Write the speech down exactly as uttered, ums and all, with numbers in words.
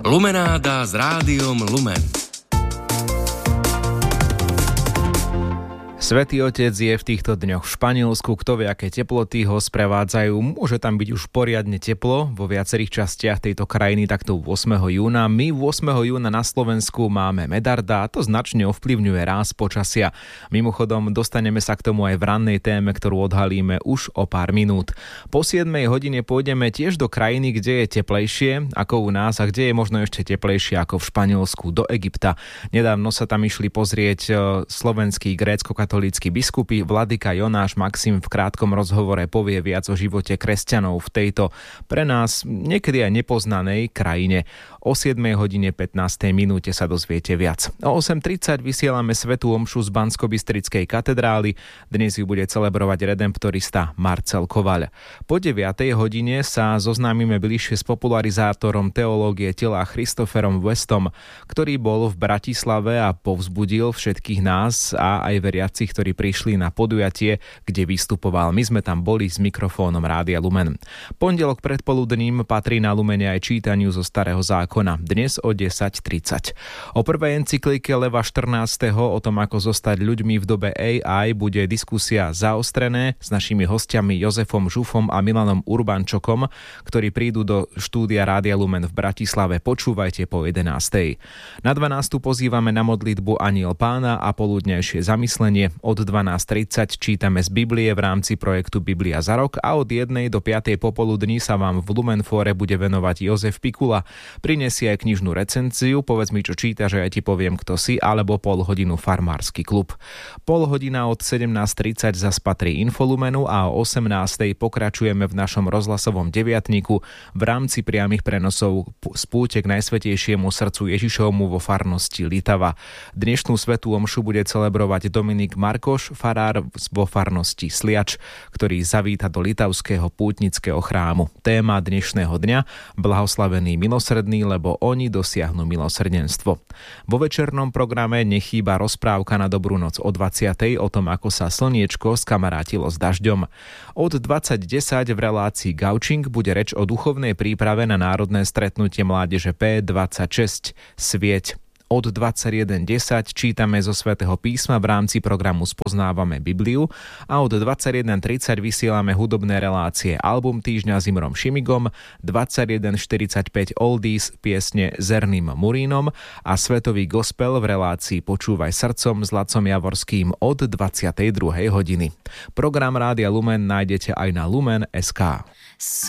Lumenáda s Rádiom Lumen. Svätý Otec je v týchto dňoch v Španielsku, kto vie, aké teploty ho sprevádzajú. Môže tam byť už poriadne teplo vo viacerých častiach tejto krajiny, takto ôsmeho júna. My ôsmeho júna na Slovensku máme Medarda a to značne ovplyvňuje ráz počasia. Mimochodom, dostaneme sa k tomu aj v rannej téme, ktorú odhalíme už o pár minút. Po siedmej hodine pôjdeme tiež do krajiny, kde je teplejšie ako u nás a kde je možno ešte teplejšie ako v Španielsku, do Egypta. Nedávno sa tam išli pozrieť slovenskí grécko-katolíci biskupy. Vladyka Jonáš Maxim v krátkom rozhovore povie viac o živote kresťanov v tejto pre nás niekedy aj nepoznanej krajine. O siedmej hodine pätnástej minúte sa dozviete viac. O osem tridsať vysielame svätú omšu z Banskobystrickej katedrály. Dnes ju bude celebrovať redemptorista Marcel Kovaľ. Po deviatej hodine sa zoznámime bližšie s popularizátorom teológie tela Christopherom Westom, ktorý bol v Bratislave a povzbudil všetkých nás a aj veriacich, ktorí prišli na podujatie, kde vystupoval. My sme tam boli s mikrofónom Rádia Lumen. Pondelok predpoludním patrí na Lumene aj čítaniu zo Starého zákona. Dnes o desať tridsať. O prvej encyklike Leva štrnásteho o tom, ako zostať ľuďmi v dobe á í, bude diskusia Zaostrené s našimi hostiami Jozefom Žufom a Milanom Urbančokom, ktorí prídu do štúdia Rádia Lumen v Bratislave. Počúvajte po jedenástej. Na dvanástu pozývame na modlitbu Anjel Pána a poludnejšie zamyslenie. Od dvanásť tridsať čítame z Biblie v rámci projektu Biblia za rok a od jednej do piatej popoludní sa vám v Lumenfóre bude venovať Jozef Pikula. Prinesie aj knižnú recenziu, povedz mi, čo číta, že ja ti poviem, kto si, alebo pol hodinu farmársky klub. Pol hodina od sedemnásť tridsať zas patrí Infolumenu a o osemnástej pokračujeme v našom rozhlasovom deviatniku v rámci priamych prenosov z púte k Najsvätejšiemu srdcu Ježišovmu vo farnosti Litava. Dnešnú svätú omšu bude celebrovať Dominik Markoš, farár vo farnosti Sliač, ktorý zavíta do litavského pútnického chrámu. Téma dnešného dňa: blahoslavení milosrdní, lebo oni dosiahnu milosrdenstvo. Vo večernom programe nechýba rozprávka na dobrú noc o dvadsiatej o tom, ako sa slniečko skamarátilo s dažďom. Od dvadsať desať v relácii Gaučing bude reč o duchovnej príprave na národné stretnutie mládeže pé dvadsaťšesť Svieť. Od dvadsaťjeden desať čítame zo Svätého písma v rámci programu Spoznávame Bibliu a od dvadsaťjeden tridsať vysielame hudobné relácie Album týždňa s Imrom Šimigom, dvadsaťjeden štyridsaťpäť Oldies piesne s Erným Murínom a svetový gospel v relácii Počúvaj srdcom s Lacom Javorským od dvadsiatej druhej hodiny. Program Rádia Lumen nájdete aj na lumen bodka es ká.